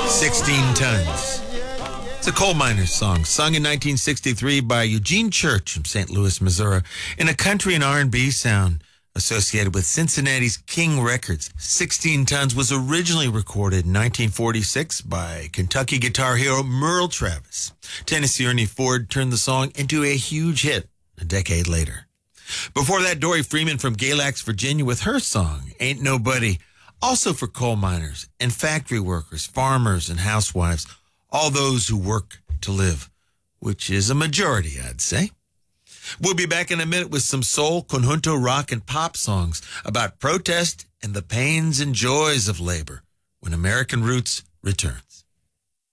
16 Tons. It's a coal miner's song, sung in 1963 by Eugene Church from St. Louis, Missouri, in a country and R&B sound associated with Cincinnati's King Records. 16 Tons was originally recorded in 1946 by Kentucky guitar hero Merle Travis. Tennessee Ernie Ford turned the song into a huge hit a decade later. Before that, Dory Freeman from Galax, Virginia, with her song, Ain't Nobody, also for coal miners and factory workers, farmers and housewives, all those who work to live, which is a majority, I'd say. We'll be back in a minute with some soul, conjunto, rock, and pop songs about protest and the pains and joys of labor when American Roots returns.